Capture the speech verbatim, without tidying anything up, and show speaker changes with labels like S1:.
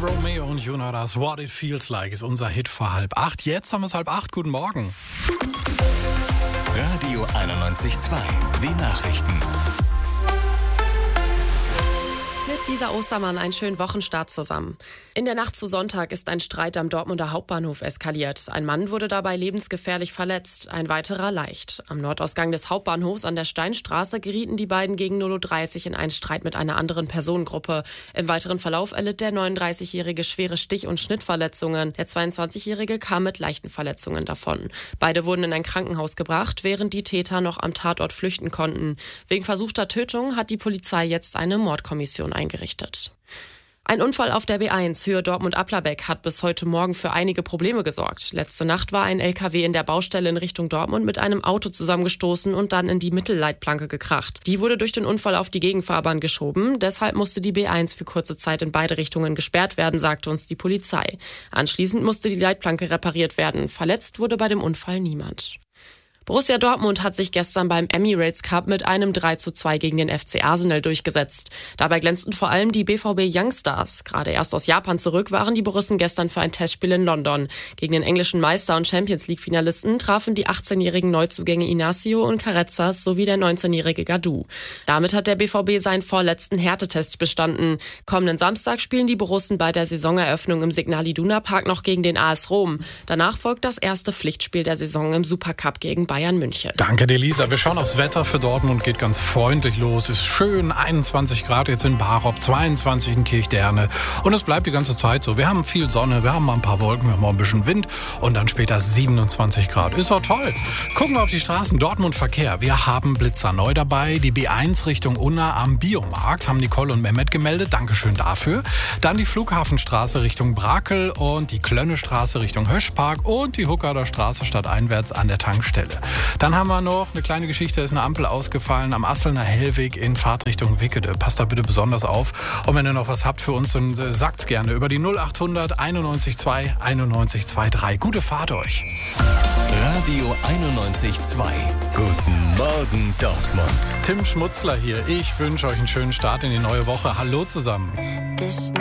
S1: Romeo und Juno, das What It Feels Like ist unser Hit vor halb acht. Jetzt haben wir es halb acht. Guten Morgen.
S2: Radio einundneunzig Komma zwei. Die Nachrichten.
S3: Mit Lisa Ostermann einen schönen Wochenstart zusammen. In der Nacht zu Sonntag ist ein Streit am Dortmunder Hauptbahnhof eskaliert. Ein Mann wurde dabei lebensgefährlich verletzt, ein weiterer leicht. Am Nordausgang des Hauptbahnhofs an der Steinstraße gerieten die beiden gegen null Uhr dreißig in einen Streit mit einer anderen Personengruppe. Im weiteren Verlauf erlitt der neununddreißigjährige schwere Stich- und Schnittverletzungen. Der zweiundzwanzigjährige kam mit leichten Verletzungen davon. Beide wurden in ein Krankenhaus gebracht, während die Täter noch am Tatort flüchten konnten. Wegen versuchter Tötung hat die Polizei jetzt eine Mordkommission eingerichtet. Ein Unfall auf der B eins Höhe Dortmund-Applerbeck hat bis heute Morgen für einige Probleme gesorgt. Letzte Nacht war ein L K W in der Baustelle in Richtung Dortmund mit einem Auto zusammengestoßen und dann in die Mittelleitplanke gekracht. Die wurde durch den Unfall auf die Gegenfahrbahn geschoben. Deshalb musste die B eins für kurze Zeit in beide Richtungen gesperrt werden, sagte uns die Polizei. Anschließend musste die Leitplanke repariert werden. Verletzt wurde bei dem Unfall niemand. Borussia Dortmund hat sich gestern beim Emirates Cup mit einem drei zu zwei gegen den F C Arsenal durchgesetzt. Dabei glänzten vor allem die B V B Youngstars. Gerade erst aus Japan zurück waren die Borussen gestern für ein Testspiel in London. Gegen den englischen Meister und Champions-League-Finalisten trafen die achtzehnjährigen Neuzugänge Inacio und Carrezzas sowie der neunzehnjährige Gadou. Damit hat der B V B seinen vorletzten Härtetest bestanden. Kommenden Samstag spielen die Borussen bei der Saisoneröffnung im Signal Iduna Park noch gegen den A S Rom. Danach folgt das erste Pflichtspiel der Saison im Supercup gegen Bayern München.
S1: Danke dir, Lisa. Wir schauen aufs Wetter für Dortmund. Geht ganz freundlich los. Ist schön. einundzwanzig Grad jetzt in Barop, zweiundzwanzig in Kirchderne. Und es bleibt die ganze Zeit so. Wir haben viel Sonne, wir haben mal ein paar Wolken, wir haben mal ein bisschen Wind. Und dann später siebenundzwanzig Grad. Ist doch toll. Gucken wir auf die Straßen. Dortmund Verkehr. Wir haben Blitzer neu dabei. Die B eins Richtung Unna am Biomarkt haben Nicole und Mehmet gemeldet. Dankeschön dafür. Dann die Flughafenstraße Richtung Brakel und die Klönnestraße Richtung Höschpark und die Huckader Straße stadteinwärts an der Tankstelle. Dann haben wir noch eine kleine Geschichte, ist eine Ampel ausgefallen am Asselner Hellweg in Fahrtrichtung Wickede. Passt da bitte besonders auf. Und wenn ihr noch was habt für uns, dann sagt's gerne über die null achthundert einundneunzig zwei einundneunzig drei. Gute Fahrt euch.
S2: Radio einundneunzig Komma zwei. Guten Morgen Dortmund.
S1: Tim Schmutzler hier. Ich wünsche euch einen schönen Start in die neue Woche. Hallo zusammen.
S4: This